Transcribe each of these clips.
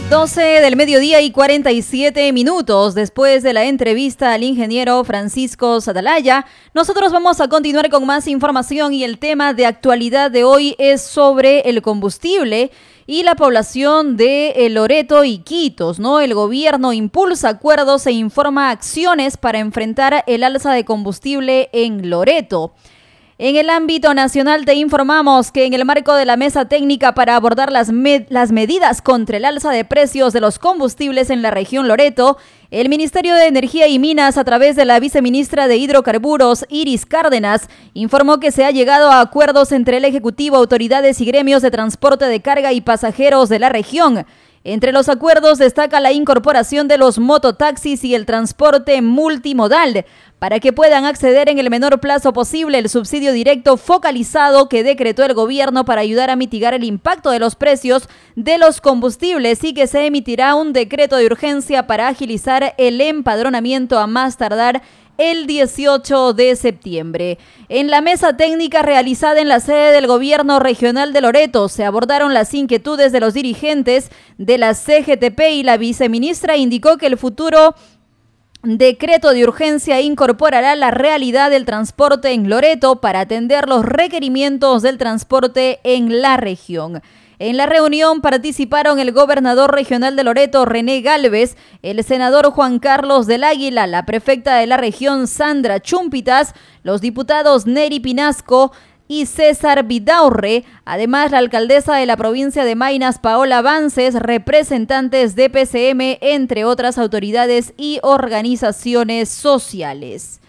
12 del mediodía y 47 minutos después de la entrevista al ingeniero Francisco Sadalaya, nosotros vamos a continuar con más información y el tema de actualidad de hoy es sobre el combustible y la población de Loreto y Iquitos, ¿no? El gobierno impulsa acuerdos e informa acciones para enfrentar el alza de combustible en Loreto. En el ámbito nacional te informamos que en el marco de la mesa técnica para abordar las medidas contra el alza de precios de los combustibles en la región Loreto, el Ministerio de Energía y Minas, a través de la viceministra de Hidrocarburos, Iris Cárdenas, informó que se ha llegado a acuerdos entre el Ejecutivo, autoridades y gremios de transporte de carga y pasajeros de la región. Entre los acuerdos destaca la incorporación de los mototaxis y el transporte multimodal para que puedan acceder en el menor plazo posible el subsidio directo focalizado que decretó el gobierno para ayudar a mitigar el impacto de los precios de los combustibles y que se emitirá un decreto de urgencia para agilizar el empadronamiento a más tardar el 18 de septiembre. En la mesa técnica realizada en la sede del Gobierno Regional de Loreto se abordaron las inquietudes de los dirigentes de la CGTP y la viceministra indicó que el futuro decreto de urgencia incorporará la realidad del transporte en Loreto para atender los requerimientos del transporte en la región. En la reunión participaron el gobernador regional de Loreto, René Gálvez, el senador Juan Carlos del Águila, la prefecta de la región, Sandra Chumpitas, los diputados Neri Pinasco y César Vidaurre, además la alcaldesa de la provincia de Maynas, Paola Vances, representantes de PCM, entre otras autoridades y organizaciones sociales.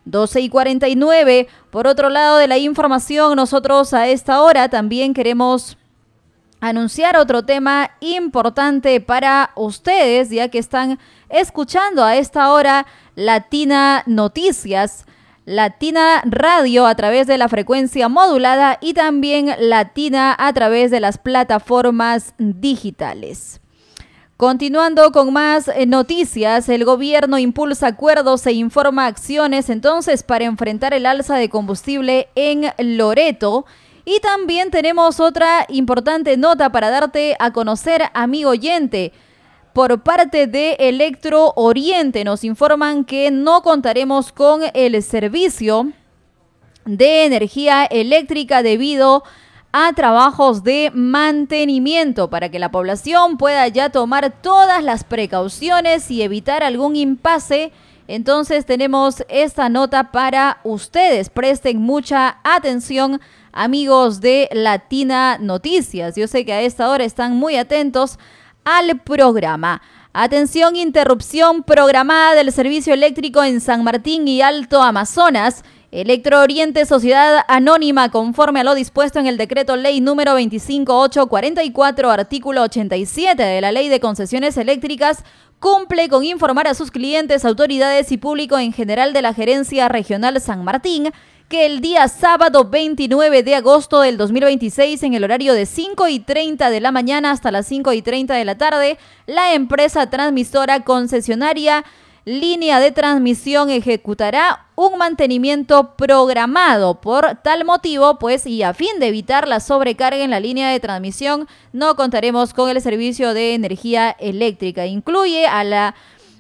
12:49. Por otro lado de la información, nosotros a esta hora también queremos anunciar otro tema importante para ustedes, ya que están escuchando a esta hora Latina Noticias, Latina Radio a través de la frecuencia modulada y también Latina a través de las plataformas digitales. Continuando con más noticias, el gobierno impulsa acuerdos e informa acciones entonces para enfrentar el alza de combustible en Loreto. Y también tenemos otra importante nota para darte a conocer, amigo oyente. Por parte de Electro Oriente nos informan que no contaremos con el servicio de energía eléctrica debido a trabajos de mantenimiento para que la población pueda ya tomar todas las precauciones y evitar algún impasse. Entonces tenemos esta nota para ustedes. Presten mucha atención, amigos de Latina Noticias. Yo sé que a esta hora están muy atentos al programa. Atención, interrupción programada del servicio eléctrico en San Martín y Alto Amazonas. Electro Oriente, sociedad anónima, conforme a lo dispuesto en el decreto ley número 25844, artículo 87 de la Ley de Concesiones Eléctricas, cumple con informar a sus clientes, autoridades y público en general de la Gerencia Regional San Martín que el día sábado 29 de agosto del 2026, en el horario de 5:30 de la mañana hasta las 5:30 de la tarde, la empresa transmisora concesionaria Línea de Transmisión ejecutará un mantenimiento programado. Por tal motivo, pues, y a fin de evitar la sobrecarga en la línea de transmisión, no contaremos con el servicio de energía eléctrica. Incluye a la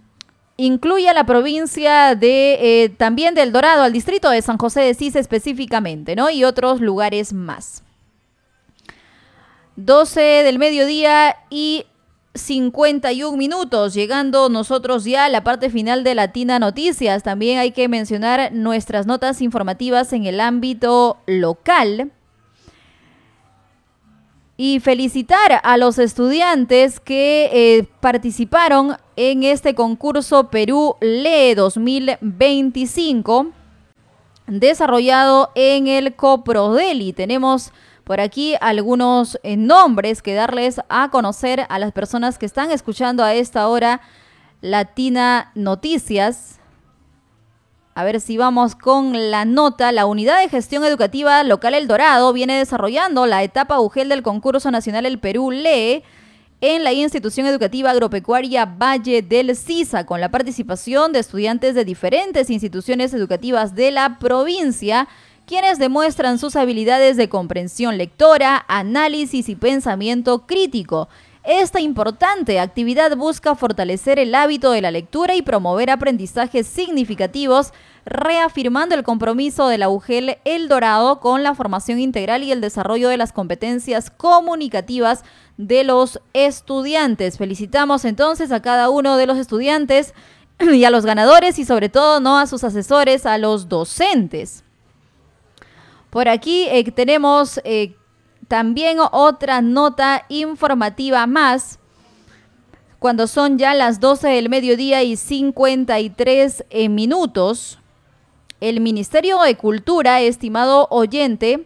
provincia de también del Dorado, al distrito de San José de Cis específicamente, ¿no? Y otros lugares más. 12 del mediodía y 51 minutos, llegando nosotros ya a la parte final de Latina Noticias. También hay que mencionar nuestras notas informativas en el ámbito local. Y felicitar a los estudiantes que participaron en este concurso Perú Lee 2025, desarrollado en el Coprodeli. Tenemos por aquí algunos nombres que darles a conocer a las personas que están escuchando a esta hora Latina Noticias. A ver si vamos con la nota. La Unidad de Gestión Educativa Local El Dorado viene desarrollando la etapa UGEL del concurso nacional El Perú Lee en la institución educativa agropecuaria Valle del Sisa, con la participación de estudiantes de diferentes instituciones educativas de la provincia, quienes demuestran sus habilidades de comprensión lectora, análisis y pensamiento crítico. Esta importante actividad busca fortalecer el hábito de la lectura y promover aprendizajes significativos, reafirmando el compromiso de la UGEL El Dorado con la formación integral y el desarrollo de las competencias comunicativas de los estudiantes. Felicitamos entonces a cada uno de los estudiantes y a los ganadores y sobre todo no a sus asesores, a los docentes. Por aquí tenemos también otra nota informativa más, cuando son ya las 12 del mediodía y 53 minutos. El Ministerio de Cultura, estimado oyente,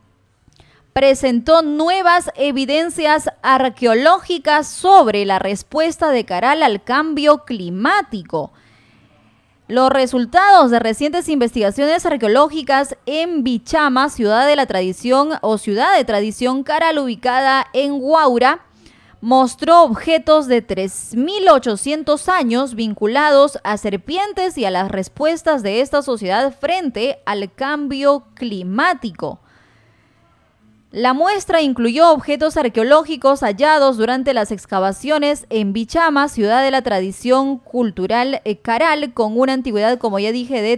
presentó nuevas evidencias arqueológicas sobre la respuesta de Caral al cambio climático. Los resultados de recientes investigaciones arqueológicas en Bichama, ciudad de tradición Caral, ubicada en Huaura, mostró objetos de 3.800 años vinculados a serpientes y a las respuestas de esta sociedad frente al cambio climático. La muestra incluyó objetos arqueológicos hallados durante las excavaciones en Bichama, ciudad de la tradición cultural Caral, con una antigüedad, como ya dije, de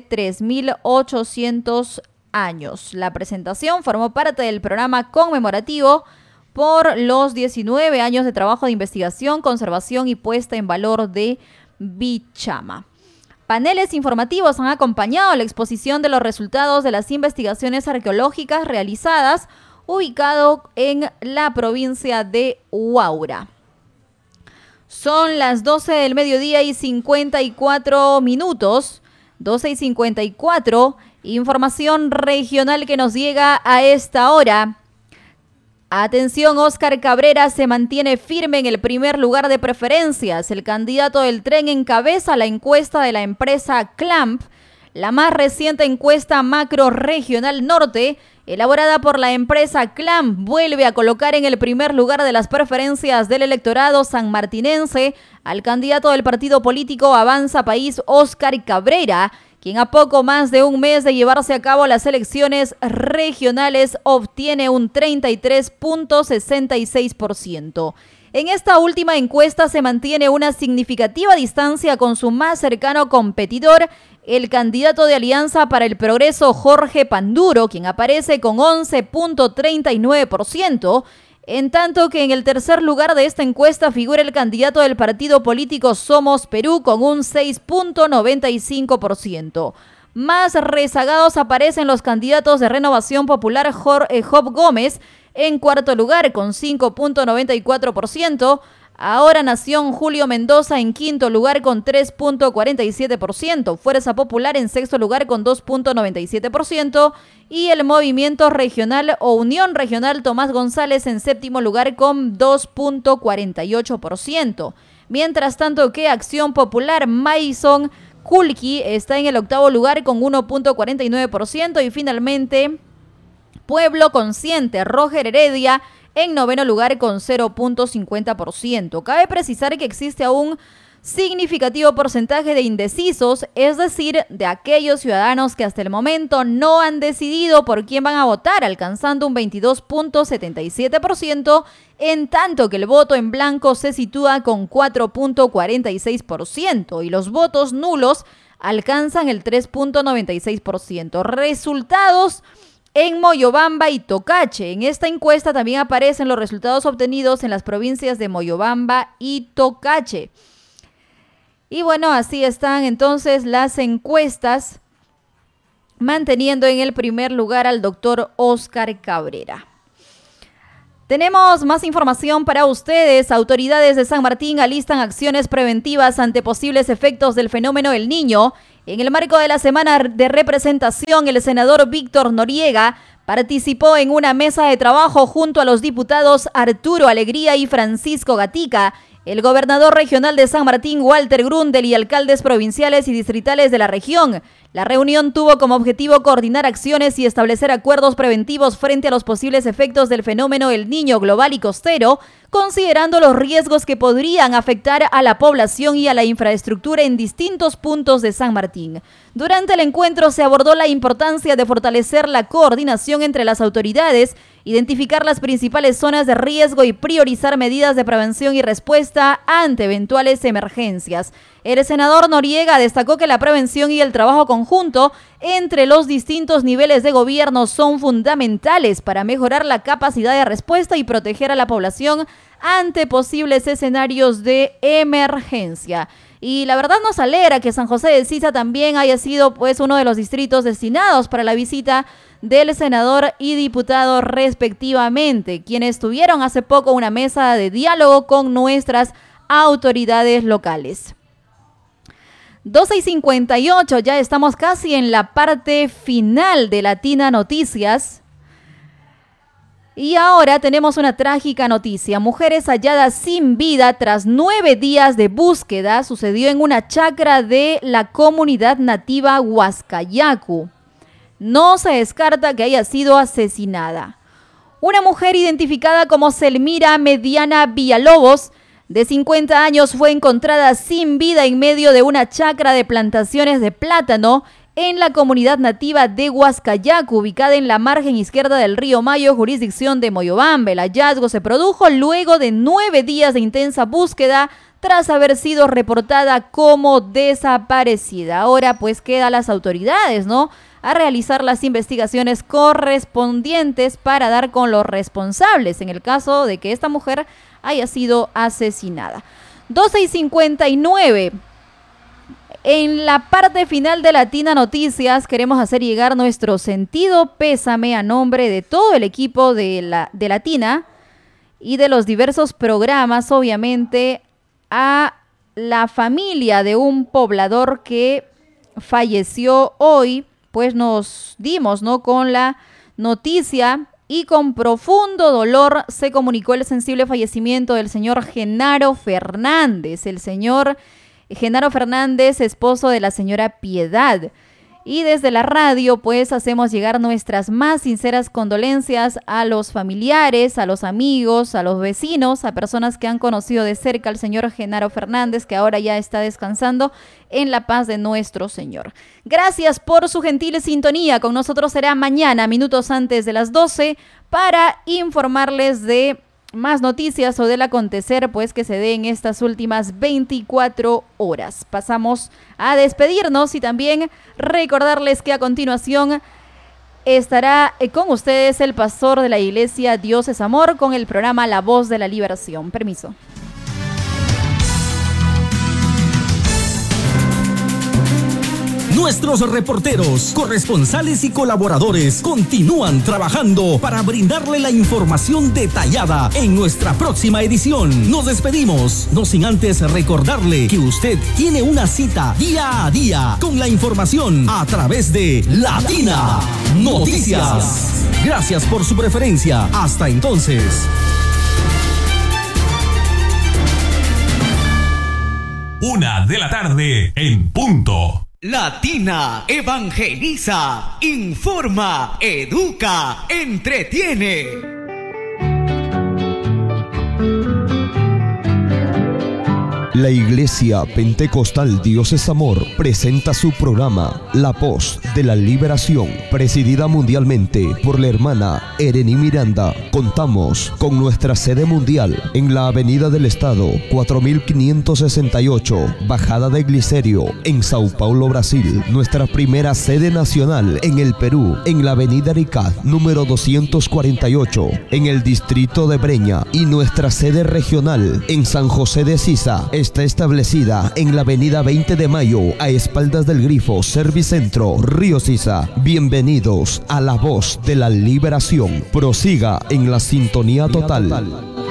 3.800 años. La presentación formó parte del programa conmemorativo por los 19 años de trabajo de investigación, conservación y puesta en valor de Bichama. Paneles informativos han acompañado la exposición de los resultados de las investigaciones arqueológicas realizadas, ubicado en la provincia de Huaura. Son las 12 del mediodía y 54 minutos, 12 y 54, información regional que nos llega a esta hora. Atención, Óscar Cabrera se mantiene firme en el primer lugar de preferencias. El candidato del Tren encabeza la encuesta de la empresa Clamp, la más reciente encuesta macro regional norte, elaborada por la empresa Clamp, vuelve a colocar en el primer lugar de las preferencias del electorado sanmartinense al candidato del partido político Avanza País, Óscar Cabrera, quien a poco más de un mes de llevarse a cabo las elecciones regionales obtiene un 33.66%. En esta última encuesta se mantiene una significativa distancia con su más cercano competidor, el candidato de Alianza para el Progreso, Jorge Panduro, quien aparece con 11.39%, en tanto que en el tercer lugar de esta encuesta figura el candidato del partido político Somos Perú con un 6.95%. Más rezagados aparecen los candidatos de Renovación Popular, Job Gómez, en cuarto lugar con 5.94%. Ahora Nación, Julio Mendoza en quinto lugar con 3.47%, Fuerza Popular en sexto lugar con 2.97% y el Movimiento Regional o Unión Regional Tomás González en séptimo lugar con 2.48%. Mientras tanto que Acción Popular, Maison Kulki está en el octavo lugar con 1.49% y finalmente Pueblo Consciente, Roger Heredia, en noveno lugar con 0.50%. Cabe precisar que existe aún significativo porcentaje de indecisos, es decir, de aquellos ciudadanos que hasta el momento no han decidido por quién van a votar, alcanzando un 22.77%, en tanto que el voto en blanco se sitúa con 4.46% y los votos nulos alcanzan el 3.96%. Resultados en Moyobamba y Tocache. En esta encuesta también aparecen los resultados obtenidos en las provincias de Moyobamba y Tocache. Y bueno, así están entonces las encuestas, manteniendo en el primer lugar al doctor Óscar Cabrera. Tenemos más información para ustedes. Autoridades de San Martín alistan acciones preventivas ante posibles efectos del fenómeno El Niño. En el marco de la semana de representación, el senador Víctor Noriega participó en una mesa de trabajo junto a los diputados Arturo Alegría y Francisco Gatica, el gobernador regional de San Martín, Walter Grundel, y alcaldes provinciales y distritales de la región. La reunión tuvo como objetivo coordinar acciones y establecer acuerdos preventivos frente a los posibles efectos del fenómeno El Niño global y costero, considerando los riesgos que podrían afectar a la población y a la infraestructura en distintos puntos de San Martín. Durante el encuentro se abordó la importancia de fortalecer la coordinación entre las autoridades, identificar las principales zonas de riesgo y priorizar medidas de prevención y respuesta ante eventuales emergencias. El senador Noriega destacó que la prevención y el trabajo conjunto entre los distintos niveles de gobierno son fundamentales para mejorar la capacidad de respuesta y proteger a la población ante posibles escenarios de emergencia. Y la verdad nos alegra que San José de Sisa también haya sido uno de los distritos destinados para la visita del senador y diputado respectivamente, quienes tuvieron hace poco una mesa de diálogo con nuestras autoridades locales. 12:58, ya estamos casi en la parte final de Latina Noticias. Y ahora tenemos una trágica noticia. Mujeres halladas sin vida tras 9 días de búsqueda. Sucedió en una chacra de la comunidad nativa Huascayacu. No se descarta que haya sido asesinada. Una mujer identificada como Selmira Mediana Villalobos, de 50 años, fue encontrada sin vida en medio de una chacra de plantaciones de plátano en la comunidad nativa de Huascayacu, ubicada en la margen izquierda del río Mayo, jurisdicción de Moyobamba. El hallazgo se produjo luego de 9 días de intensa búsqueda tras haber sido reportada como desaparecida. Ahora queda a las autoridades, a realizar las investigaciones correspondientes para dar con los responsables en el caso de que esta mujer haya sido asesinada. 12:59. En la parte final de Latina Noticias queremos hacer llegar nuestro sentido pésame a nombre de todo el equipo de Latina y de los diversos programas, obviamente, a la familia de un poblador que falleció hoy. Nos dimos con la noticia y con profundo dolor se comunicó el sensible fallecimiento del señor Genaro Fernández. El señor Genaro Fernández, esposo de la señora Piedad. Y desde la radio hacemos llegar nuestras más sinceras condolencias a los familiares, a los amigos, a los vecinos, a personas que han conocido de cerca al señor Genaro Fernández, que ahora ya está descansando en la paz de nuestro Señor. Gracias por su gentil sintonía. Con nosotros será mañana, minutos antes de las 12, para informarles de más noticias o del acontecer que se dé en estas últimas 24 horas. Pasamos a despedirnos y también recordarles que a continuación estará con ustedes el pastor de la iglesia Dios es Amor con el programa La Voz de la Liberación. Permiso. Nuestros reporteros, corresponsales y colaboradores continúan trabajando para brindarle la información detallada en nuestra próxima edición. Nos despedimos, no sin antes recordarle que usted tiene una cita día a día con la información a través de Latina Noticias. Gracias por su preferencia. Hasta entonces. 1:00 p.m. en punto. Latina evangeliza, informa, educa, entretiene. La Iglesia Pentecostal Dios es Amor presenta su programa La Voz de la Liberación, presidida mundialmente por la hermana Ereni Miranda. Contamos con nuestra sede mundial en la Avenida del Estado 4568, Bajada de Glicerio, en Sao Paulo, Brasil. Nuestra primera sede nacional en el Perú, en la Avenida Arica, número 248, en el distrito de Breña. Y nuestra sede regional en San José de Sisa está establecida en la avenida 20 de Mayo, a espaldas del Grifo Servicentro, Río Sisa. Bienvenidos a La Voz de la Liberación. Prosiga en la sintonía total.